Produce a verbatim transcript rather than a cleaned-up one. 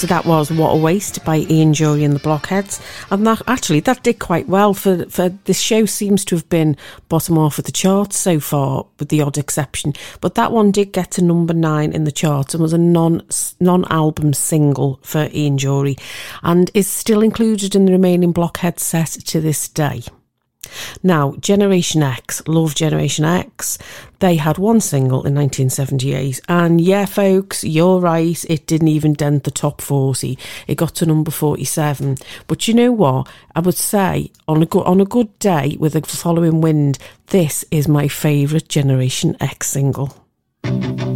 So that was What a Waste by Ian Dury and the Blockheads. And that actually, that did quite well for, for this show seems to have been bottom half of the charts so far, with the odd exception. But that one did get to number nine in the charts and was a non, non-album single for Ian Dury and is still included in the remaining Blockhead set to this day. Now, Generation X, love Generation X. They had one single in nineteen seventy-eight, and yeah, folks, you're right, it didn't even dent the top forty. It got to number forty-seven. But you know what? I would say, on a good, on a good day with a following wind, this is my favourite Generation X single.